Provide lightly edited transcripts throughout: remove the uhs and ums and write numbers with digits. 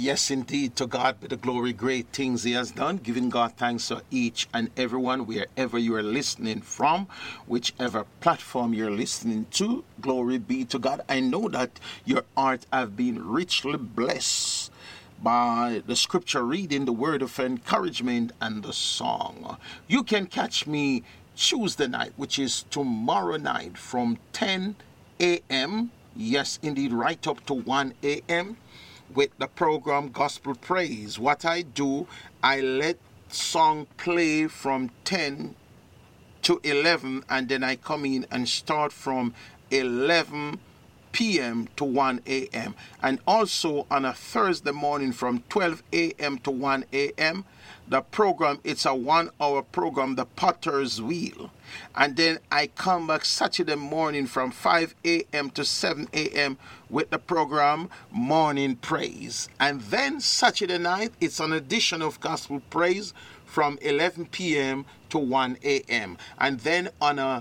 Yes, indeed. To God be the glory, great things He has done. Giving God thanks for each and everyone, wherever you are listening from, whichever platform you're listening to. Glory be to God. I know that your heart have been richly blessed by the scripture reading, the word of encouragement, and the song. You can catch me Tuesday night, which is tomorrow night, from 10 a.m. Yes, indeed, right up to 1 a.m. with the program Gospel Praise. What I do, I let song play from 10 to 11, and then I come in and start from 11 p.m. to 1 a.m. And also on a Thursday morning from 12 a.m. to 1 a.m., the program, it's a 1-hour program, The Potter's Wheel. And then I come back Saturday morning from 5 a.m. to 7 a.m. with the program Morning Praise. And then Saturday night, it's an edition of Gospel Praise from 11 p.m. to 1 a.m. And then on a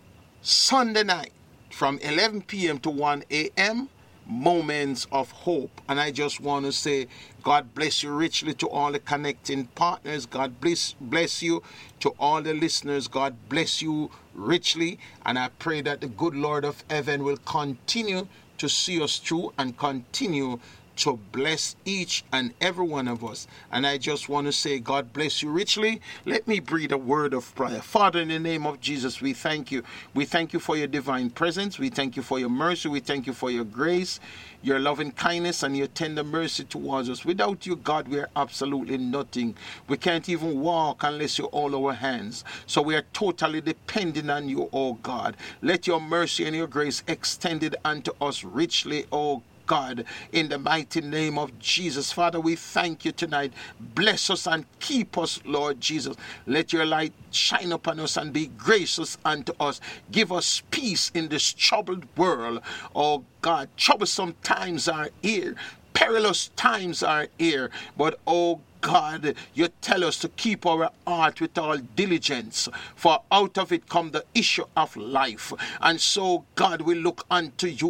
Sunday night, from 11 p.m. to 1 a.m., Moments of Hope. And I just want to say, God bless you richly to all the connecting partners. God bless you to all the listeners. God bless you richly. And I pray that the good Lord of heaven will continue to see us through and continue to bless each and every one of us. And I just want to say, God bless you richly. Let me breathe a word of prayer. Father, in the name of Jesus, we thank you. We thank you for your divine presence. We thank you for your mercy. We thank you for your grace, your loving kindness, and your tender mercy towards us. Without you, God, we are absolutely nothing. We can't even walk unless you hold our hands. So we are totally dependent on you, oh God. Let your mercy and your grace extended unto us richly, oh God, in the mighty name of Jesus. Father, we thank you tonight. Bless us and keep us, Lord Jesus. Let your light shine upon us and be gracious unto us. Give us peace in this troubled world. Oh God, troublesome times are here. Perilous times are here. But oh God, you tell us to keep our heart with all diligence, for out of it come the issue of life. And so, God, we look unto you,